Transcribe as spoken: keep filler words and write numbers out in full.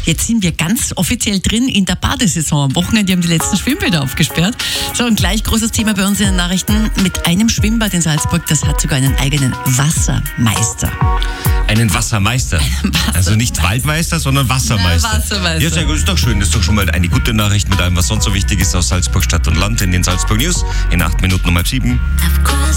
Jetzt sind wir ganz offiziell drin in der Badesaison. Am Wochenende haben die letzten Schwimmbäder aufgesperrt. So, und gleich großes Thema bei uns in den Nachrichten. Mit einem Schwimmbad in Salzburg, das hat sogar einen eigenen Wassermeister. Einen Wassermeister. Einen Wassermeister. Also nicht Waldmeister, sondern Wassermeister. Na, Wassermeister. Ja, sehr gut, ist doch schön. Das ist doch schon mal eine gute Nachricht mit allem, was sonst so wichtig ist aus Salzburg Stadt und Land in den Salzburg News. In acht Minuten um halb sieben.